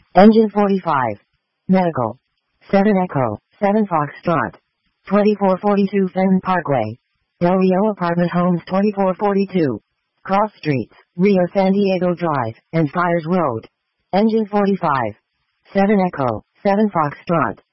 Engine 45. Medical. 7 Echo, 7 Foxtrot. 2442 Fenton Parkway. Del Rio Apartment Homes 2442. Cross Streets, Rio San Diego Drive, and Fires Road. Engine 45. 7 Echo, 7 Foxtrot.